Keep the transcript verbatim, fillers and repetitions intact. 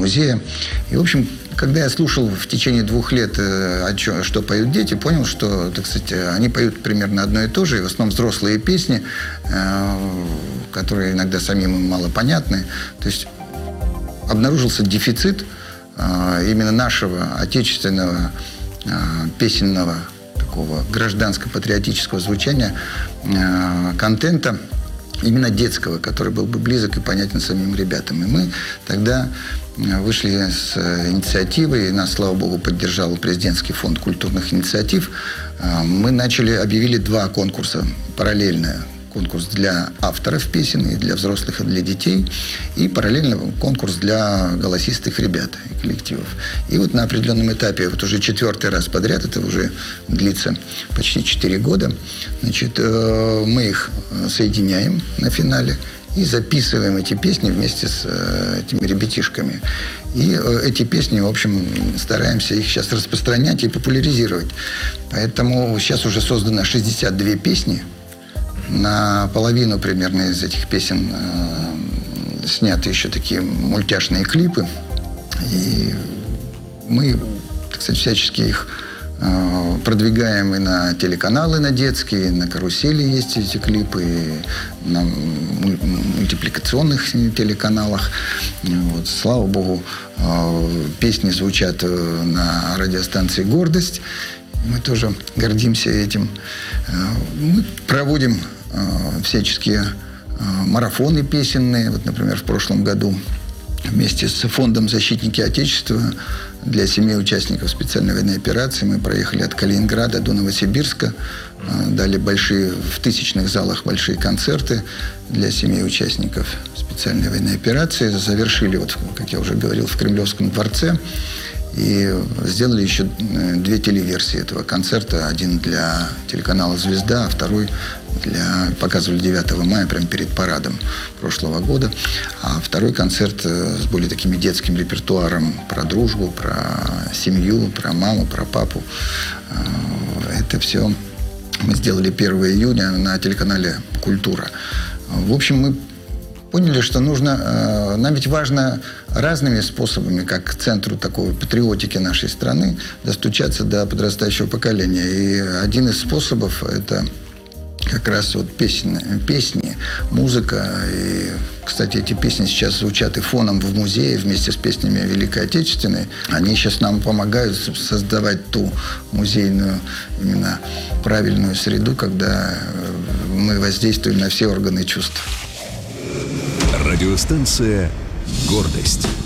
музея. И, в общем, когда я слушал в течение двух лет, о чем, что поют дети, понял, что, так сказать, они поют примерно одно и то же, и в основном взрослые песни, которые иногда самим им мало понятны. То есть обнаружился дефицит именно нашего отечественного песенного такого гражданско-патриотического звучания, контента, именно детского, который был бы близок и понятен самим ребятам. И мы тогда вышли с инициативой, и нас, слава богу, поддержал президентский фонд культурных инициатив. Мы начали, объявили два конкурса параллельно. Конкурс для авторов песен, и для взрослых, и для детей. И параллельно конкурс для голосистых ребят и коллективов. И вот на определенном этапе, вот уже четвертый раз подряд, это уже длится почти четыре года, значит, мы их соединяем на финале и записываем эти песни вместе с этими ребятишками. И эти песни, в общем, стараемся их сейчас распространять и популяризировать. Поэтому сейчас уже создано шестьдесят две песни. На половину примерно из этих песен э, сняты еще такие мультяшные клипы. И мы, так сказать, всячески их э, продвигаем и на телеканалы, на детские, на карусели есть эти клипы, и на мультипликационных телеканалах. Вот. Слава богу, э, песни звучат на радиостанции «Гордость». Мы тоже гордимся этим. Мы проводим всяческие марафоны песенные. Вот, например, в прошлом году вместе с фондом «Защитники Отечества» для семи участников специальной военной операции мы проехали от Калининграда до Новосибирска, дали большие, в тысячных залах большие концерты для семи участников специальной военной операции. Завершили, вот, как я уже говорил, в Кремлевском дворце. И сделали еще две телеверсии этого концерта. Один для телеканала «Звезда», а второй для... показывали девятого мая, прямо перед парадом прошлого года. А второй концерт с более таким детским репертуаром про дружбу, про семью, про маму, про папу. Это все мы сделали первого июня на телеканале «Культура». В общем, мы поняли, что нужно, нам ведь важно разными способами, как к центру такой патриотики нашей страны, достучаться до подрастающего поколения. И один из способов – это как раз вот песни, песни, музыка. И, кстати, эти песни сейчас звучат и фоном в музее вместе с песнями Великой Отечественной. Они сейчас нам помогают создавать ту музейную, именно правильную среду, когда мы воздействуем на все органы чувств. Радиостанция «Гордость».